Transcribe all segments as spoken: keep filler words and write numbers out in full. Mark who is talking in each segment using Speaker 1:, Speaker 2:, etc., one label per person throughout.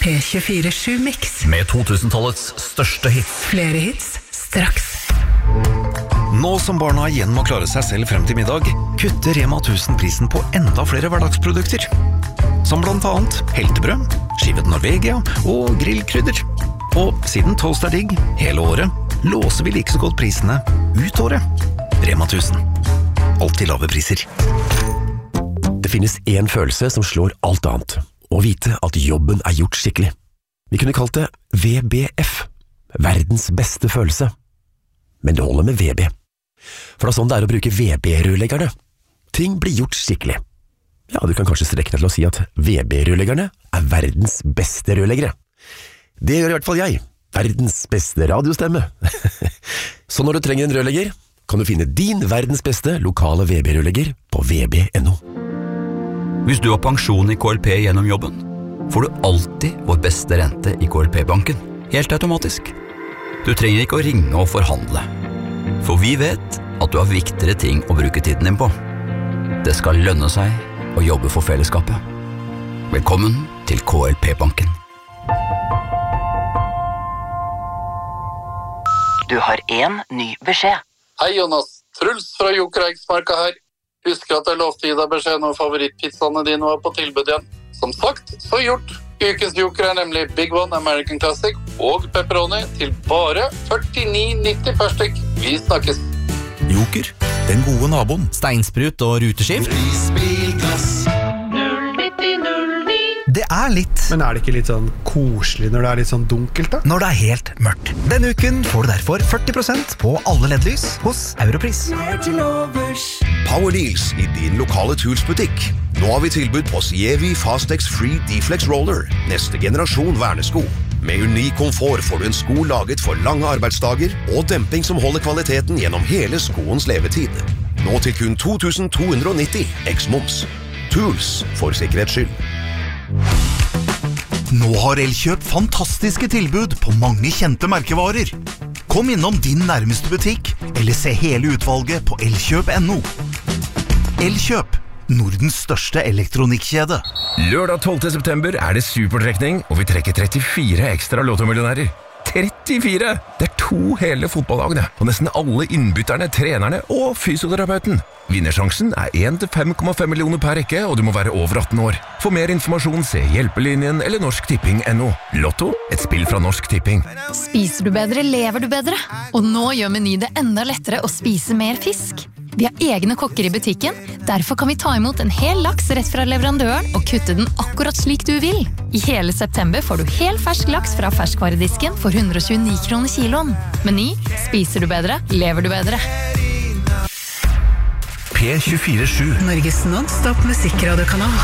Speaker 1: P tjuefire sju Mix.
Speaker 2: Med to-tusentallets største hits.
Speaker 1: Flere hits, straks.
Speaker 2: Nå som barna igjen må klare seg selv frem til middag, kutter Rema tusen prisen på enda flere hverdagsprodukter. Som blant annet heltebrød, skivet Norvegia og grillkrydder. Og siden toast er digg hele året, låser vi like så godt prisene ut året. Rema tusen. Alltid lave priser.
Speaker 3: Det finnes en følelse som slår alt annet. Å vite at jobben er gjort skikkelig. Vi kunne kalt det V B F. Verdens beste følelse. Men det holder med V B. For det er sånn det er å bruke V B-rørleggerne. Ting blir gjort skikkelig. Ja, du kan kanskje strekke deg til å si at V B-rørleggerne er verdens beste rørleggere. Det gjør i hvert fall jeg. Verdens beste radiostemme. Så når du trenger en rørlegger, kan du finne din verdens beste lokale V B-rørlegger på v b punktum n o.
Speaker 4: Hvis du har pensjon i K L P gjennom jobben, får du alltid vår beste rente i K L P-banken. Helt automatisk. Du trenger ikke å ringe og forhandle. For vi vet at du har viktigere ting å bruke tiden din på. Det skal lønne seg å jobbe for fellesskapet. Velkommen til K L P-banken.
Speaker 5: Du har en ny beskjed.
Speaker 6: Hei Jonas, Truls fra Joker Eiksmarka her. Husker at jeg lovte å gi deg beskjed når favorittpizzaene dine var på tilbud igjen. Som sagt, så gjort. Ukens Joker er nemlig Big One American Classic og pepperoni til bare førtini nitti per stykk. Vi snakkes.
Speaker 2: Joker, den gode naboen.
Speaker 7: Steinsprut og ruteskift.
Speaker 8: Det er litt.
Speaker 9: Men er det ikke litt sånn koselig når det er litt sånn dunkelt da?
Speaker 8: Når det er helt mørkt. Denne uken får du derfor førti prosent på alle L E D-lys hos Europris.
Speaker 10: Power Deals i din lokale Tools-butikk. Nå har vi tilbud på Sievi Fastex Free D-Flex Roller. Neste generasjon vernesko. Med unik komfort får du en sko laget for lange arbeidsdager og demping som holder kvaliteten gjennom hele skoens levetid. Nå til kun to tusen to hundre nitti eks-moms. Tools for sikkerhets skyld.
Speaker 11: Nå har Elkjøp fantastiske tilbud på mange kjente merkevarer. Kom innom din nærmeste butikk, eller se hele utvalget på elkjøp punktum no. Elkjøp, Nordens største elektronikkjede.
Speaker 3: Lørdag tolvte september er det supertrekning, og vi trekker trettifire ekstra lottomillionærer. trettifire! Det er to hele fotballagene, og nesten alle innbytterne, trenerne og fysioterapeuten. Vinnersjansen er en til fem komma fem millioner per rekke, og du må være over atten år. For mer informasjon, se Hjelpelinjen eller norsk tipping punktum no. Lotto, et spill fra Norsk Tipping.
Speaker 12: Spiser du bedre, lever du bedre. Og nå gjør Meny det enda lettere å spise mer fisk. Vi har egne kokker i butikken, derfor kan vi ta imot en hel laks rett fra leverandøren og kutte den akkurat slik du vil. I hele september får du hel fersk laks fra ferskvaredisken for hundre og tjueni kroner kiloen. Meny, spiser du bedre, lever du bedre.
Speaker 2: P tjuefire sju.
Speaker 1: Norges non-stop musikkradiokanal.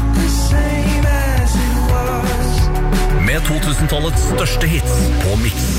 Speaker 2: Med to-tusentallets største hits på Mix.